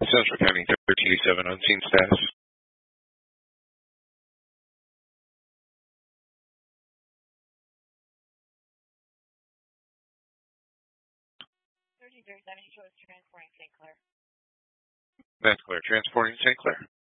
Central County 1387 on scene status. That's clear. Transporting St. Clair.